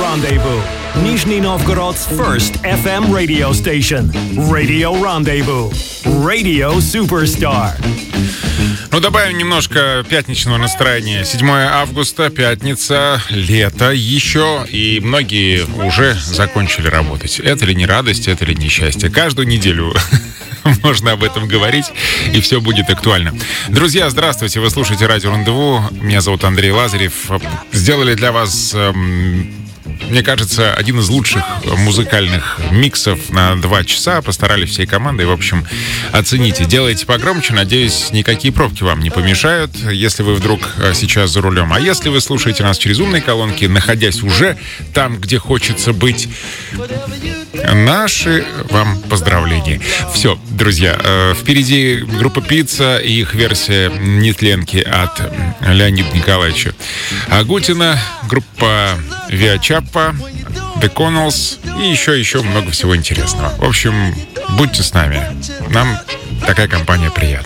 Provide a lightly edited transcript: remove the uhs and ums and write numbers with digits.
Rendezvous. Nizhny Novgorod's first FM radio station. Radio Rendezvous. Radio Superstar. Ну, добавим немножко пятничного настроения. 7 августа, пятница, лето еще, и многие уже закончили работать. Это ли не радость, это ли не счастье? Каждую неделю можно об этом говорить, и все будет актуально. Друзья, здравствуйте, вы слушаете радио «Рандеву». Меня зовут Андрей Лазарев. Сделали для вас, мне кажется, один из лучших музыкальных миксов на 2 часа. Постарались всей командой. В общем, оцените. Делайте погромче. Надеюсь, никакие пробки вам не помешают, если вы вдруг сейчас за рулем. А если вы слушаете нас через умные колонки, находясь уже там, где хочется быть, наши вам поздравления. Все, друзья, впереди группа «Пицца» и их версия «Нетленки» от Леонида Николаевича Агутина, группа «Виа Чаппа», The Connells и еще много всего интересного. В общем, будьте с нами. Нам такая компания приятна.